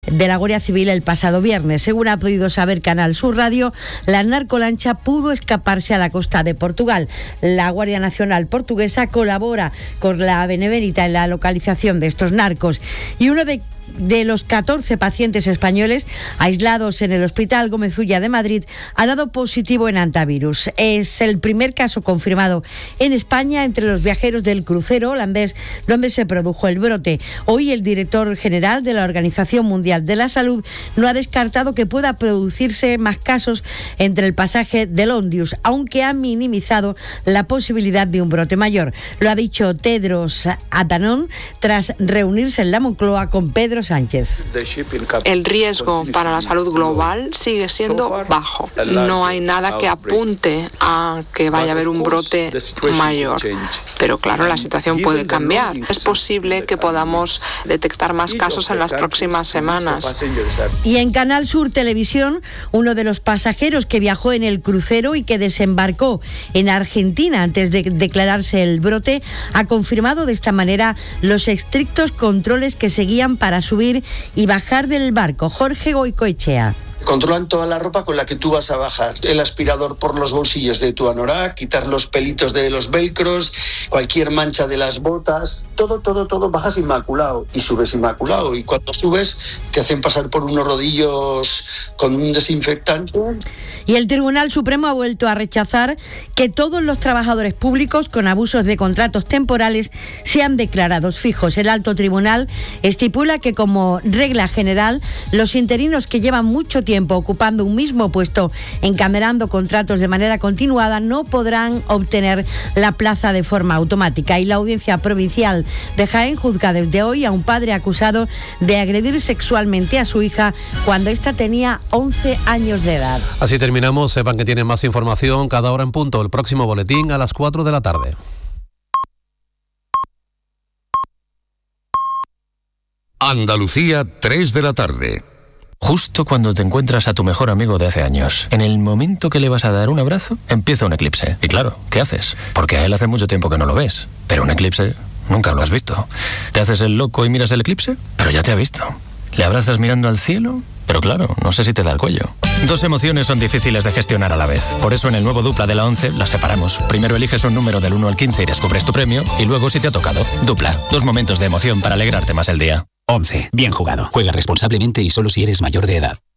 de la Guardia Civil el pasado viernes. Según ha podido saber Canal Sur Radio, la narcolancha pudo escaparse a la costa de Portugal. La Guardia Nacional portuguesa colabora con la Benemérita en la localización de estos narcos. Y uno de los 14 pacientes españoles aislados en el Hospital Gómez Ulla de Madrid ha dado positivo en hantavirus. Es el primer caso confirmado en España entre los viajeros del crucero holandés donde se produjo el brote. Hoy el director general de la Organización Mundial de la Salud no ha descartado que pueda producirse más casos entre el pasaje del Ondius, aunque ha minimizado la posibilidad de un brote mayor. Lo ha dicho Tedros Adhanom tras reunirse en la Moncloa con Pedro Sánchez. El riesgo para la salud global sigue siendo bajo. No hay nada que apunte a que vaya a haber un brote mayor. Pero claro, la situación puede cambiar. Es posible que podamos detectar más casos en las próximas semanas. Y en Canal Sur Televisión, uno de los pasajeros que viajó en el crucero y que desembarcó en Argentina antes de declararse el brote, ha confirmado de esta manera los estrictos controles que seguían para subir y bajar del barco. Jorge Goicoechea. Controlan toda la ropa con la que tú vas a bajar. El aspirador por los bolsillos de tu anorak, quitar los pelitos de los velcros, cualquier mancha de las botas, todo, bajas inmaculado y subes inmaculado. Y cuando subes te hacen pasar por unos rodillos con un desinfectante. Y el Tribunal Supremo ha vuelto a rechazar que todos los trabajadores públicos con abusos de contratos temporales sean declarados fijos. El alto tribunal estipula que como regla general los interinos que llevan mucho tiempo ocupando un mismo puesto, encamerando contratos de manera continuada, no podrán obtener la plaza de forma automática. Y la Audiencia Provincial de Jaén juzga desde hoy a un padre acusado de agredir sexualmente a su hija cuando ésta tenía 11 años de edad. Así terminamos. Sepan que tienen más información cada hora en punto. El próximo boletín a las 4 de la tarde. Andalucía, 3 de la tarde. Justo cuando te encuentras a tu mejor amigo de hace años, en el momento que le vas a dar un abrazo, empieza un eclipse. Y claro, ¿qué haces? Porque a él hace mucho tiempo que no lo ves. Pero un eclipse nunca lo has visto. ¿Te haces el loco y miras el eclipse? Pero ya te ha visto. ¿Le abrazas mirando al cielo? Pero claro, no sé si te da el cuello. Dos emociones son difíciles de gestionar a la vez. Por eso en el nuevo Dupla de la 11 las separamos. Primero eliges un número del 1 al 15 y descubres tu premio. Y luego si te ha tocado. Dupla. Dos momentos de emoción para alegrarte más el día. 11. Bien jugado. Juega responsablemente y solo si eres mayor de edad.